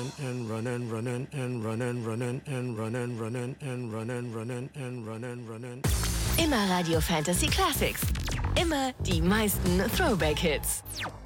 running and running, running and running, running and running, running and running, running and running, running. Immer Radio Fantasy Classics. Immer die meisten Throwback-Hits.